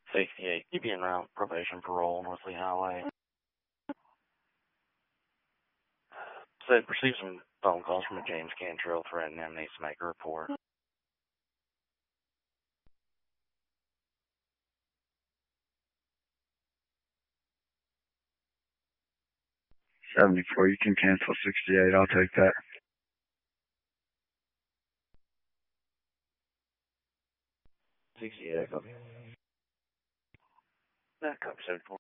68, you be en route, probation, parole, Northley Highway. Said, received some phone calls from a James Cantrell threatening him, needs to make a report. 74, you can cancel 68, I'll take that. 68, copy. That copy 74.